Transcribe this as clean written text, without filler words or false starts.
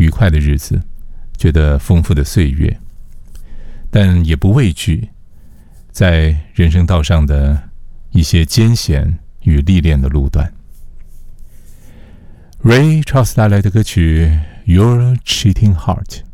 愉快的日子，觉得丰富的岁月，但也不畏惧在人生道上的一些艰险与历练的路段。Ray Charles 带来的歌曲《Your Cheating Heart》。